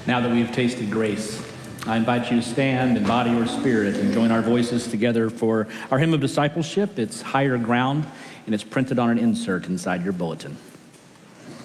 Now that we've tasted grace, I invite you to stand in body or spirit and join our voices together for our hymn of discipleship. It's Higher Ground, and it's printed on an insert inside your bulletin.